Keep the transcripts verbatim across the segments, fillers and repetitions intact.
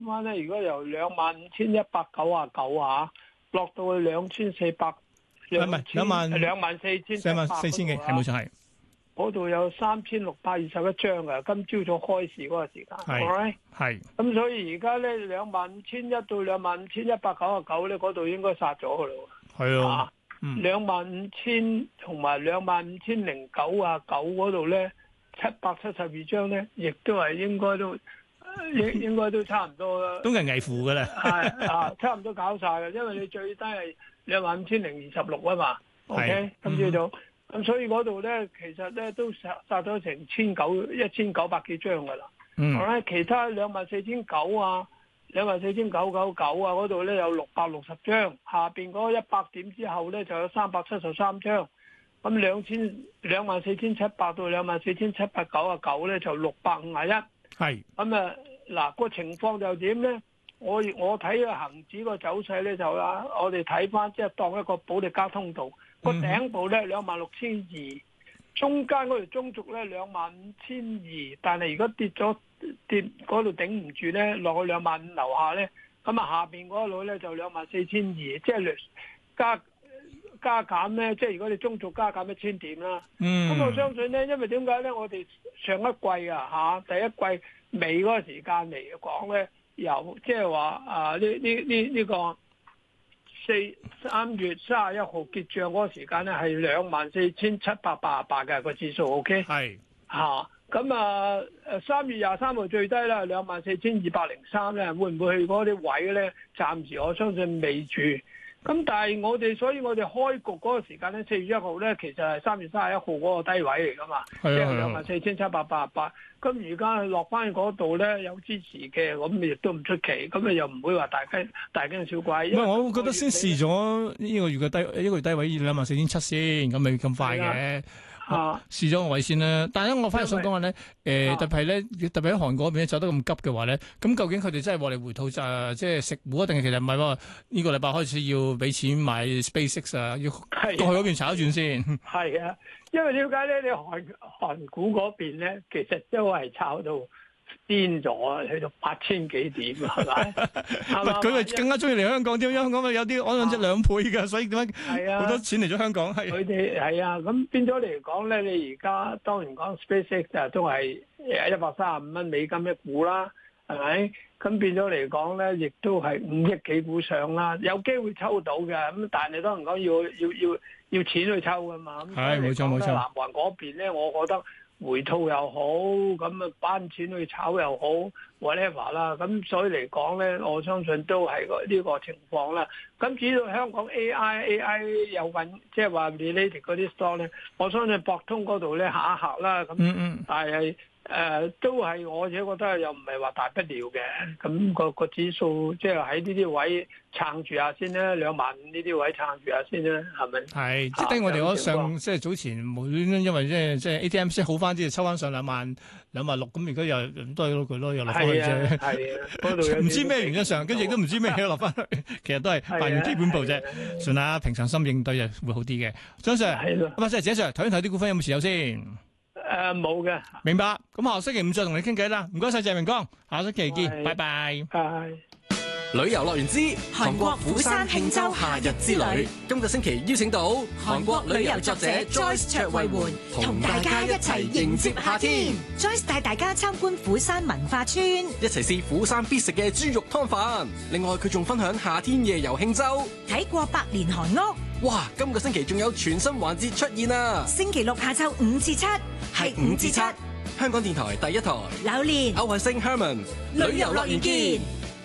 晚咧，如果由兩萬五千一百九啊九啊，落到去兩千四百， 唔係兩萬兩萬四千兩萬四千幾，係冇錯係。 嗰度有三千六百二十一張嘅，今朝早開市嗰個時間， 係係。 咁所以而家咧兩萬五千一到兩萬五千一百九啊九咧，嗰度應該殺咗嘅咯。 係啊， 兩萬五千同埋兩萬五千零九啊九嗰度咧，七百七十二張咧，亦都係應該都應應該都差唔多啦。 都係危乎嘅啦。 係啊，差唔多搞晒嘅，因為你最低係兩萬五千零二十六啊嘛。OK，今朝早。咁所以嗰度咧，其實咧都殺殺咗成千九一千九百幾張噶啦。嗯。好啦，其他兩萬四千九啊，兩萬四千九九九啊，嗰度咧有六百六十張。下邊嗰一百點之後咧就有三百七十三張。咁兩千兩萬四千七百到兩萬四千七百九啊九咧就六百五十一。係。咁啊嗱個情況就點咧？我我睇個恒指個走勢咧就啦，我哋睇翻即係當一個保利加通道。個頂部咧兩萬六千二，中間嗰條中軸咧兩萬五千二，但係如果跌咗跌嗰度頂唔住咧，落去兩萬五樓下咧，咁啊下邊嗰度咧就兩萬四千二，即係加加減咧，即係如果你中軸加減一千點啦。嗯。咁我相信咧，因為點解咧？我哋上一季啊嚇，第一季尾嗰個時間嚟講咧，由即係話啊呢呢呢呢個。四三月三十一號結賬嗰個時間咧係兩萬四千七百八十八嘅個指數 ，OK？係嚇，咁啊誒三月廿三號最低啦，兩萬四千二百零三咧，會唔會去嗰啲位咧？暫時我相信未住。咁但係我哋，所以我哋開局嗰個時間咧，四月一號咧，其實係三月三十一號嗰個低位嚟噶嘛，即係兩萬四千七百八十八。咁而家落翻去嗰度咧，有支持嘅，咁亦都唔出奇。咁啊又唔會話大驚大驚小怪。唔係， 我覺得先試咗呢個月嘅低，一個月低位兩萬四千七先，咁未咁快嘅。啊！試咗個位先啦，但係咧，我反而想講話咧，誒特別係咧，特別喺韓國嗰邊走得咁急嘅話咧，咁究竟佢哋真係獲利回吐就係即係食糊，定係其實唔係喎？呢個禮拜開始要俾錢買 SpaceX 啊，要過去嗰邊炒一轉先。 係啊，因為點解咧？你韓韓股嗰邊咧，其實都係炒到癲咗，去到八千幾點係咪？ 佢咪更加中意嚟香港添，香港咪有啲可能即係兩倍㗎，所以點解好多錢嚟咗香港？係佢哋係啊，咁變咗嚟講咧，你而家當然講 SpaceX 啊，都係一百三十五蚊美金一股啦，係咪？咁變咗嚟講咧，亦都係五億幾股上啦，有機會抽到嘅。咁但係當然講要要要要錢去抽㗎嘛。係冇錯冇錯。南韓嗰邊咧，我覺得。回吐又好，咁啊班錢去炒又好 whatever 啦，咁所以嚟講咧，我相信都係個呢個情況啦。咁至於香港 A I A I 有揾，即係話 related 嗰啲 store 咧，我相信博通嗰度咧下一客啦，咁、嗯嗯、但係。誒、呃、都係我自己覺得又唔係話大不了嘅，咁、那個個指數即係喺呢啲位撐住下先啦，兩萬五呢啲位撐住下先啦，係咪？係，即係等我哋嗰上即係早前無端端因為即係即係 A T M 先好翻啲，抽翻上兩萬兩萬六，咁而家又都係嗰句咯，又落翻去啫。係啊，嗰度唔知咩原因上，跟住亦都唔知咩落翻去，其實都係扮完基本步啫，算啦，平常心應對就會好啲嘅。張 Sir，咁啊，即係謝 Sir，睇一睇啲股份有冇持有先。誒，冇嘅，明白。咁下星期五再同你傾偈啦。唔該晒謝明光，下星期見，拜拜。拜。 旅遊樂園之韓國釜山慶州夏日之旅，今個星期邀請到韓國旅遊作者 Joyce 卓慧媛，同大家一齊迎接夏天。 Joyce 帶大家參觀釜山文化村， 一齊試釜山必食嘅豬肉湯飯。另外，佢仲分享夏天夜遊慶州， 睇過百年韓屋。 哇！今個星期仲有全新環節出現啊！ 星期六下晝五至七， 係五至七，香港電台第一台。 榴蓮、 歐偉星、Herman， 旅遊樂園見。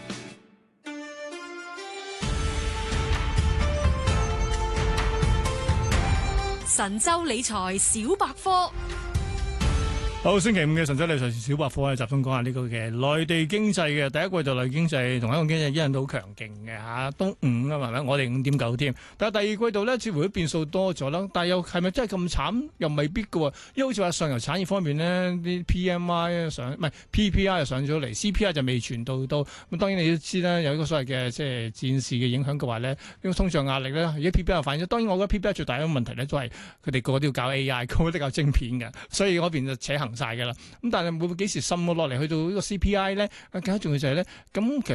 神州理財小百科。 好，星期五嘅神州理財小百科咧，集中講下呢個嘅內地經濟嘅第一季度內地經濟同香港經濟依然都好強勁嘅嚇，都五啊嘛，係咪？我哋五點九添。但係第二季度咧，似乎都變數多咗啦。但係又係咪真係咁慘？又未必嘅喎。因為好似話上游產業方面咧，啲 P M I 上唔係 P P I 又上咗嚟 ，C P I 就未傳到到。咁當然你都知啦，有一個所謂嘅即係戰事嘅影響嘅話咧，呢個通脹壓力咧，而家 P P I 又反映咗。當然我覺得 P P I 最大一個問題咧，都係佢哋個個都要搞 A I，個個都搞晶片嘅，所以嗰邊就扯行。 晒㗎啦。咁但係會唔會幾時滲落嚟去到呢個 C P I 咧？更加重要就係咧，咁其實